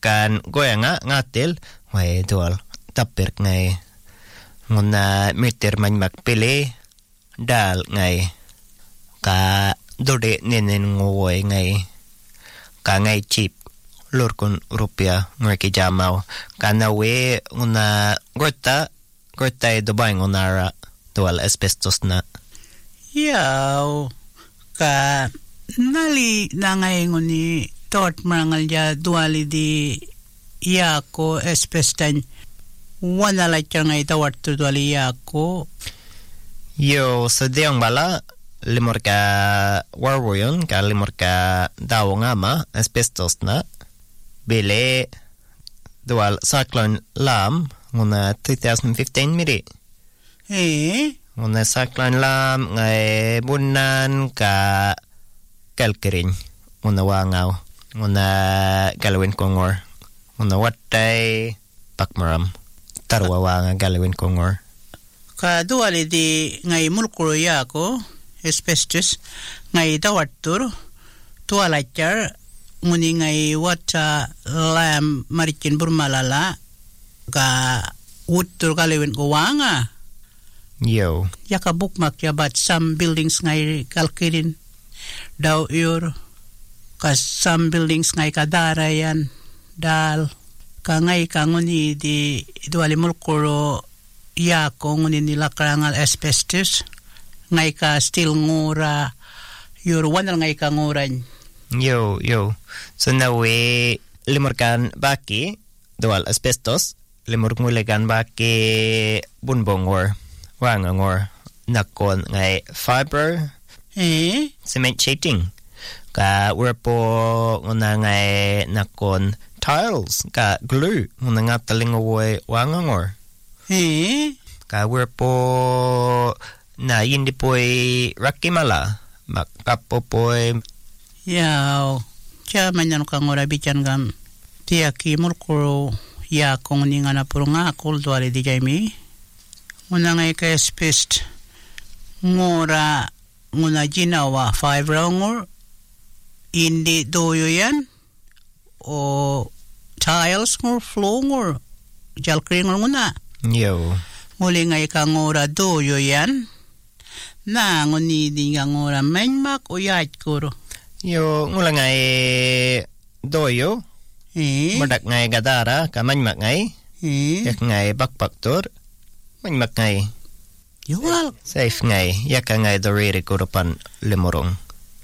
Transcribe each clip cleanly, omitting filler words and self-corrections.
kan goyanga ngatil way dual tapir ngay nguna mitir man magpili dal ngay ka dode ninin ngoy ngay ka ngay chip lurkun rupia ngay kijamaw kanawe nguna gorta dubay ngunara dual asbestos na yaw ka nali na ngay nguni tot marangal ya duali di yako asbestan wana la ngay tawat tu duali yako yo sedang bala limor ka warwoyon ka limor ka daw ngama asbestos na bile dual cyclone lam nguna 2015 miri nguna cyclone lam ngay bunan ka kalkirin nguna wangaw nguna galawin kongor nguna watay pakmaram tarwa wanga galawin kongor ka duali di ngay mulkuro yako asbestos ngay dawatur tualachar nguni ngay wata lam marikin burmalala ka wutur galawin ko wanga yo yaka bukmak yabat some buildings ngay kalkirin daw yur ka some buildings ngay kadarayan dal ka ngay ka nguni di duali mulkuro yako nguni nila karangal asbestos ngay ka still ngura yur wanal ngay ka nguran yo so nawe limor kan baki dual asbestos limor ngulegan baki bunbongor wangangor nakon ngay fiber cement sheeting ka werpo nguna ngay nakon tiles ka glue nguna nga talingoy wangangor ka werpo na yindi poy rakimala makapopoy yaw kya manyan ka ngora bichan gam tiya ki mulkuro ya kong ni nga na puro nga akul duwali di jaimi nguna ngay ka espest ngora nguna jinawa 5 rongor indi doyo yan o tiles ngor flow ngor jalkring nguna yo muli ngay ka ngora doyo yan na nguni di nga ngora menmak o yait kuro yo ngula ngay doyo madak ngay gadara ka menmak ngay yak ngay bakpaktur menmak ngay yuwal safe ngay yak ngay doriri kurupan limurong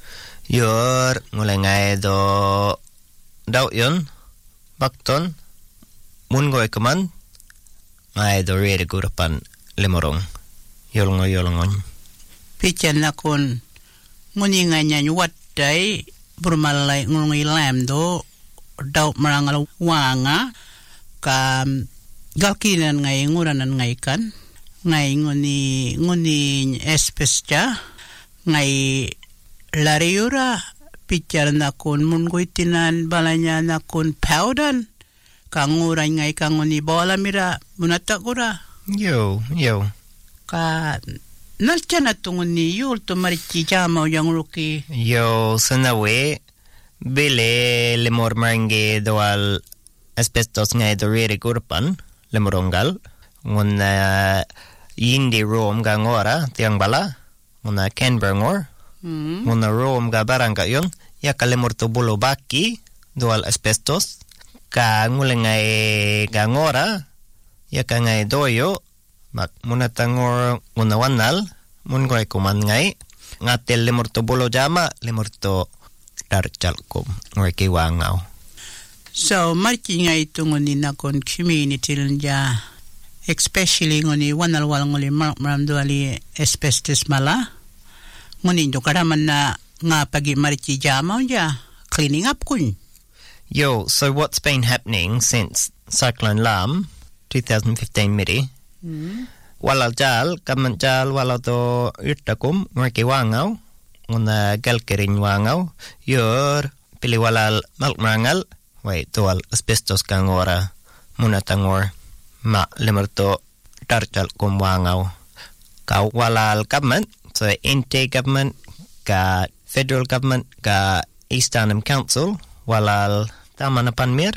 yor ngula ngay do daw yun bakton mungoy kaman ngay doriri kurupan limurong yolongon pichan na kun nguni nga nyan watay burmalay ngungi lam do daw marangal wanga ka galkinan ngay nguranan ngay kan ngay nguni espesya ngay lariura pichan na kun mungoy tinan balanya na kun powdan kanguran ngay kanguni bola mira munatakura yo ka nalcha na tungun ni yul to marichi jama yang ruki yo sanawe bile lemor marange doal asbestos ngay doriri kurpan lemorongal nguna yindi rom ga ngora tiang bala nguna Canberra ngor nguna rom ga barangka yon ya kalemor to bulo baki doal asbestos ka ngulengay ga ngora ya ka ngay doyo mak munatangor ngunawanal mungoy kuman ngay ngatel lemor to bulo jama lemor to darjalkom ngoy kiwangaw so marki ngay tungunin na kon community nja especially ngoni wanal ngoli maram duali asbestos mala ngoni do karaman na nga pagi marki jama nja cleaning up kun yo so what's been happening since Cyclone Lam 2015 miri walal jal kaman jal walal to itakum ngaki wangaw nguna galkerin wangaw yor pili walal malmangal wai toal asbestos kangora munatangor ma lemerto tarjal kum wangaw ka walal government so NT government ka federal government ka East Arnhem Council walal tamana panmir